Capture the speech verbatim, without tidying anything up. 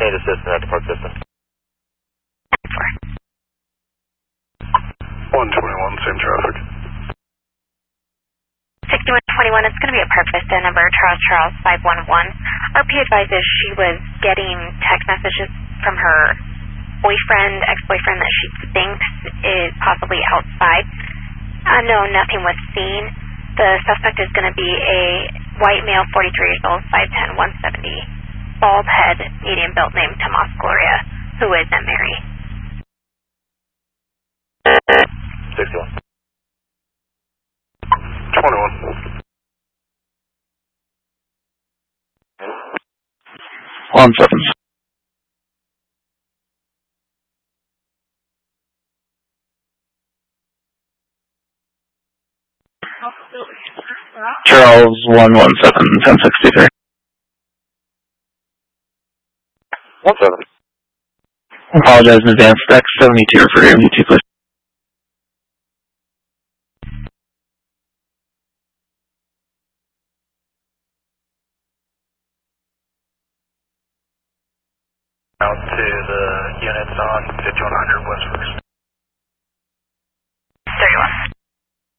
need assistance at the park system. one twenty-one, same traffic. sixty-one twenty-one, it's going to be a Park Vista number, Charles Charles five one one. R P advises she was getting text messages from her boyfriend, ex-boyfriend that she thinks is possibly outside. Uh, no, nothing was seen. The suspect is going to be a white male, forty-three years old, five ten, one seventy, bald head, medium built, named Tomas Gloria, who is at Mary. sixty-one. twenty-one. One seven. Charles one one seven, ten sixty-three. one seven. Apologize in advance. Deck seventy-two for M D T, please. Out to the units on fifty-one hundred West First.